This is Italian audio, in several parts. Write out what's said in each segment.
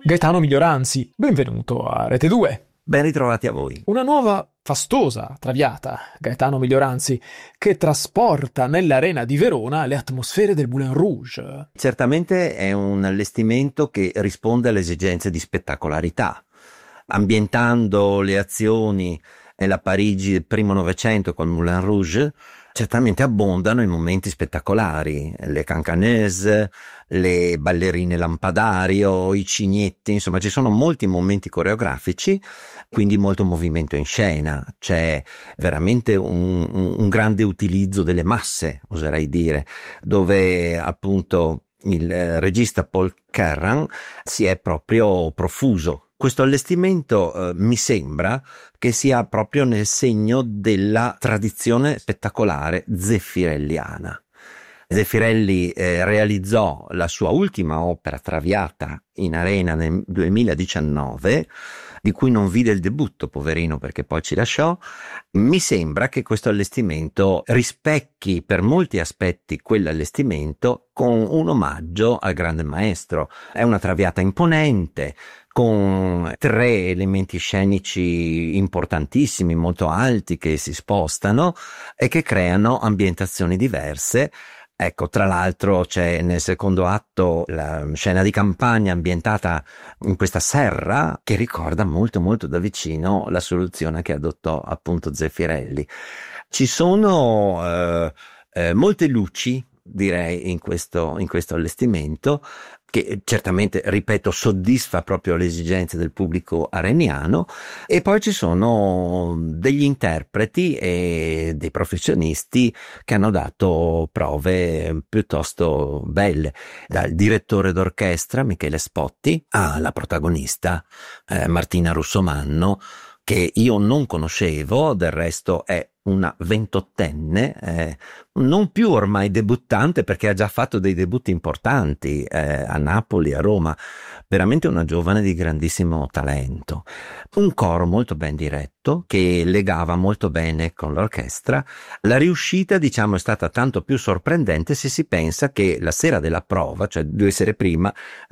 Gaetano Miglioranzi, benvenuto a Rete 2. Ben ritrovati a voi. Una nuova fastosa traviata, Gaetano Miglioranzi, che trasporta nell'arena di Verona le atmosfere del Moulin Rouge. Certamente è un allestimento che risponde alle esigenze di spettacolarità, ambientando le azioni nella Parigi del primo Novecento col Moulin Rouge. Certamente abbondano i momenti spettacolari, le cancanese, le ballerine lampadario, i cignetti, insomma ci sono molti momenti coreografici, quindi molto movimento in scena, c'è veramente un grande utilizzo delle masse, oserei dire, dove appunto il regista Paul Kerrang si è proprio profuso. Questo allestimento mi sembra che sia proprio nel segno della tradizione spettacolare zeffirelliana. Zeffirelli realizzò la sua ultima opera traviata in arena nel 2019, di cui non vide il debutto, poverino, perché poi ci lasciò. Mi sembra che questo allestimento rispecchi per molti aspetti quell'allestimento con un omaggio al grande maestro. È una traviata imponente, con 3 elementi scenici importantissimi, molto alti, che si spostano e che creano ambientazioni diverse. Ecco, tra l'altro c'è nel secondo atto la scena di campagna ambientata in questa serra che ricorda molto molto da vicino la soluzione che adottò appunto Zeffirelli. Ci sono molte luci, direi, in questo allestimento, che certamente, ripeto, soddisfa proprio le esigenze del pubblico areniano, e poi ci sono degli interpreti e dei professionisti che hanno dato prove piuttosto belle, dal direttore d'orchestra Michele Spotti alla protagonista Martina Russomanno, che io non conoscevo, del resto è una 28enne, non più ormai debuttante, perché ha già fatto dei debutti importanti a Napoli, a Roma, veramente una giovane di grandissimo talento. Un coro molto ben diretto, che legava molto bene con l'orchestra. La riuscita, diciamo, è stata tanto più sorprendente se si pensa che la sera della prova, cioè 2 sere prima,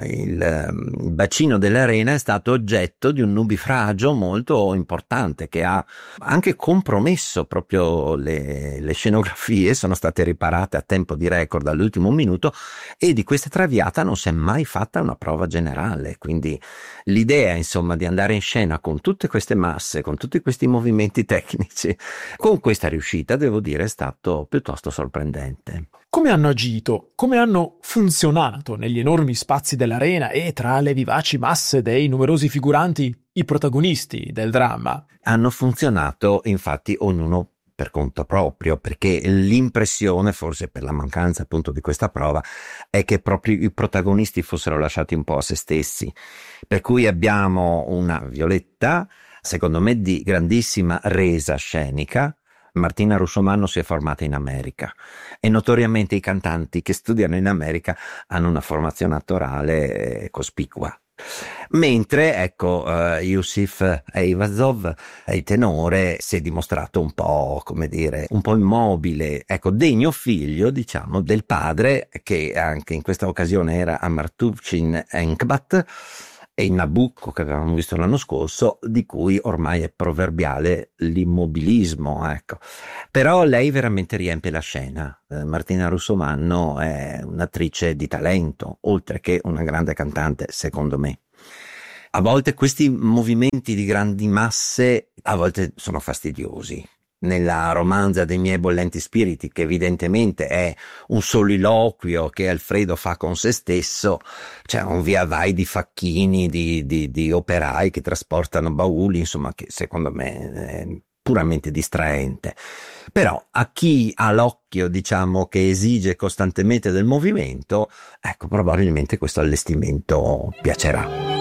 il bacino dell'arena è stato oggetto di un nubifragio molto importante, che ha anche compromesso proprio le scenografie. Sono state riparate a tempo di record all'ultimo minuto, e di questa traviata non si è mai fatta una prova generale, quindi l'idea, insomma, di andare in scena con tutte queste masse, con tutti questi movimenti tecnici, con questa riuscita, devo dire, è stato piuttosto sorprendente. Come hanno agito? Come hanno funzionato negli enormi spazi dell'arena e tra le vivaci masse dei numerosi figuranti i protagonisti del dramma? Hanno funzionato, infatti, ognuno per conto proprio, perché l'impressione, forse per la mancanza appunto di questa prova, è che proprio i protagonisti fossero lasciati un po' a se stessi, per cui abbiamo una Violetta, secondo me, di grandissima resa scenica. Martina Russomanno si è formata in America, e notoriamente i cantanti che studiano in America hanno una formazione attorale cospicua. Mentre, ecco, Yusif Eyvazov, il tenore, si è dimostrato un po', come dire, un po' immobile, ecco, degno figlio, diciamo, del padre, che anche in questa occasione era Amartuvchin Enkbat, e il Nabucco che avevamo visto l'anno scorso, di cui ormai è proverbiale l'immobilismo, ecco. Però lei veramente riempie la scena. Martina Russomanno è un'attrice di talento, oltre che una grande cantante, secondo me. A volte questi movimenti di grandi masse, a volte sono fastidiosi. Nella romanza dei miei bollenti spiriti, che evidentemente è un soliloquio che Alfredo fa con se stesso, c'è un via vai di facchini, di operai che trasportano bauli, insomma, che secondo me è puramente distraente. Però a chi ha l'occhio, diciamo, che esige costantemente del movimento, ecco, probabilmente questo allestimento piacerà.